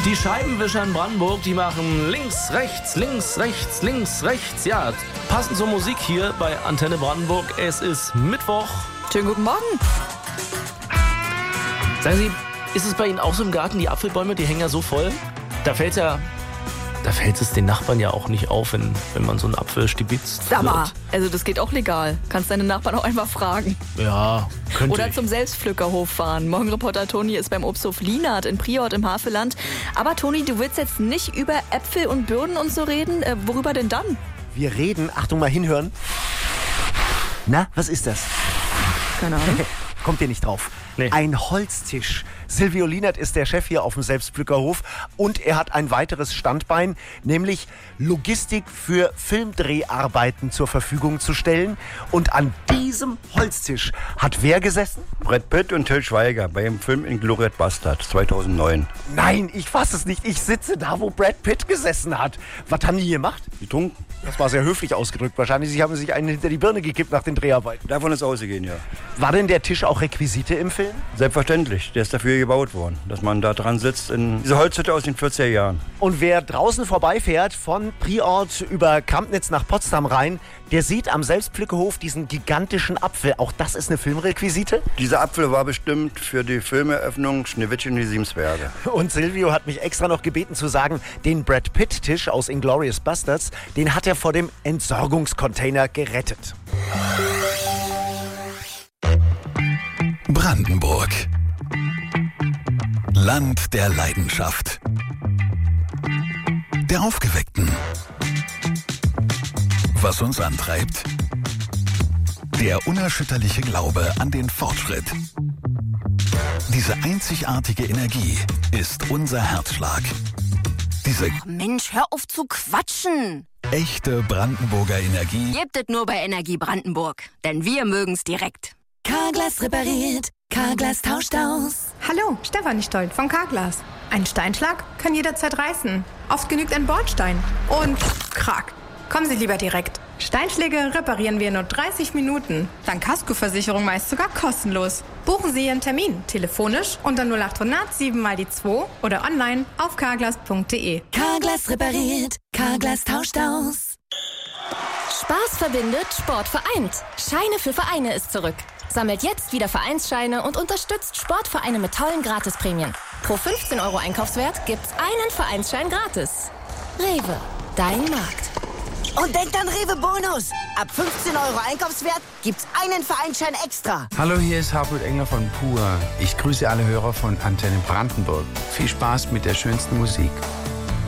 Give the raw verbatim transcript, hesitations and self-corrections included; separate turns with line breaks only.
Die Scheibenwischer in Brandenburg, die machen links, rechts, links, rechts, links, rechts. Ja, passend zur Musik hier bei Antenne Brandenburg. Es ist Mittwoch.
Schönen guten Morgen.
Sagen Sie, ist es bei Ihnen auch so im Garten, die Apfelbäume, die hängen ja so voll? Da fällt ja, da fällt es den Nachbarn ja auch nicht auf, wenn, wenn man so einen Apfel stibitzt.
Sag mal, also das geht auch legal. Kannst deine Nachbarn auch einfach fragen.
Ja, könnte
Oder
ich.
zum Selbstpflückerhof fahren. Morgenreporter Toni ist beim Obsthof Lienert in Priort im Havelland. Aber Toni, du willst jetzt nicht über Äpfel und Birnen und so reden. Äh, worüber denn dann?
Wir reden, Achtung mal hinhören. Na, was ist das?
Keine Ahnung.
Kommt ihr nicht drauf?
Nee.
Ein Holztisch. Silvio Lienert ist der Chef hier auf dem Selbstpflückerhof und er hat ein weiteres Standbein, nämlich Logistik für Filmdreharbeiten zur Verfügung zu stellen. Und an diesem Holztisch hat wer gesessen?
Brad Pitt und Til Schweiger beim Film Inglourious Basterds zweitausendneun.
Nein, ich fasse es nicht. Ich sitze da, wo Brad Pitt gesessen hat. Was haben die gemacht?
Getrunken?
Das war sehr höflich ausgedrückt. Wahrscheinlich sie haben sich einen hinter die Birne gekippt nach den Dreharbeiten.
Davon ist ausgehen, ja.
War denn der Tisch auch Requisite im Film?
Selbstverständlich. Der ist dafür gebaut worden, dass man da dran sitzt in dieser Holzhütte aus den vierziger Jahren.
Und wer draußen vorbeifährt, von Priort über Kampnitz nach Potsdam rein, der sieht am Selbstpflückerhof diesen gigantischen Apfel. Auch das ist eine Filmrequisite.
Dieser Apfel war bestimmt für die Filmeröffnung Schneewittchen und die sieben Zwerge.
Und Silvio hat mich extra noch gebeten zu sagen, den Brad Pitt-Tisch aus Inglourious Basterds, den hat er vor dem Entsorgungscontainer gerettet.
Brandenburg. Land der Leidenschaft. Der Aufgeweckten. Was uns antreibt? Der unerschütterliche Glaube an den Fortschritt. Diese einzigartige Energie ist unser Herzschlag. Diese
Mensch, hör auf zu quatschen.
echte Brandenburger Energie
Gebt es nur bei Energie Brandenburg, denn wir mögen's direkt.
Carglass repariert, Carglass tauscht aus.
Hallo, Stefanie Stolt von Carglass. Ein Steinschlag kann jederzeit reißen. Oft genügt ein Bordstein. Und krack. Kommen Sie lieber direkt. Steinschläge reparieren wir in nur dreißig Minuten. Dank Kaskoversicherung meist sogar kostenlos. Buchen Sie Ihren Termin telefonisch unter null acht hundert sieben mal die zwei oder online auf carglass punkt de.
Carglass repariert, Carglass tauscht aus.
Spaß verbindet, Sport vereint. Scheine für Vereine ist zurück. Sammelt jetzt wieder Vereinsscheine und unterstützt Sportvereine mit tollen Gratisprämien. Pro fünfzehn Euro Einkaufswert gibt's einen Vereinsschein gratis. Rewe, dein Markt.
Und denkt an Rewe Bonus. Ab fünfzehn Euro Einkaufswert gibt's einen Vereinsschein extra.
Hallo, hier ist Hartmut Engler von Pur. Ich grüße alle Hörer von Antenne Brandenburg. Viel Spaß mit der schönsten Musik.